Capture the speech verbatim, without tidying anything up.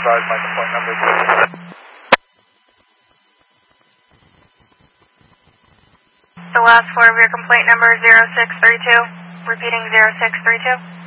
advise my complaint number. The last four of your complaint number is zero six three two. Repeating zero six three two.